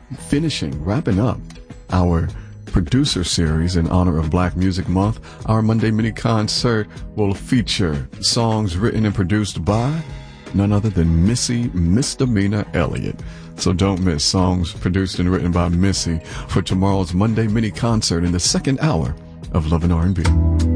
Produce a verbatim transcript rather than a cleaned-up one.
finishing, wrapping up our producer series in honor of Black Music Month. Our Monday mini concert will feature songs written and produced by none other than Missy Misdemeanor Elliott. So don't miss songs produced and written by Missy for tomorrow's Monday mini concert in the second hour of Love and R and B.